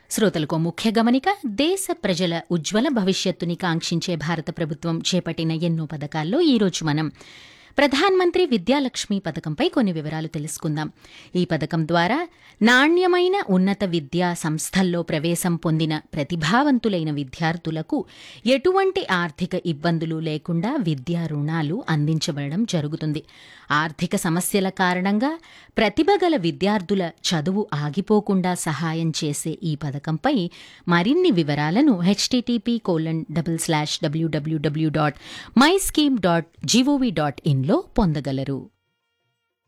శ్రోతలకు ముఖ్య గమనిక. దేశ ప్రజల ఉజ్వల భవిష్యత్తుని కాంక్షించే భారత ప్రభుత్వం చేపట్టిన ఎన్నో పథకాల్లో ఈరోజు మనం ప్రధాన్ మంత్రి విద్యాలక్ష్మి పథకంపై కొన్ని వివరాలు తెలుసుకుందాం. ఈ పథకం ద్వారా నాణ్యమైన ఉన్నత విద్యా సంస్థల్లో ప్రవేశం పొందిన ప్రతిభావంతులైన విద్యార్థులకు ఎటువంటి ఆర్థిక ఇబ్బందులు లేకుండా విద్యా రుణాలు అందించబడడం జరుగుతుంది. ఆర్థిక సమస్యల కారణంగా ప్రతిభగల విద్యార్థుల చదువు ఆగిపోకుండా సహాయం చేసే ఈ పథకంపై మరిన్ని వివరాలను http://www.myscheme.gov.in లో పొందగలరు.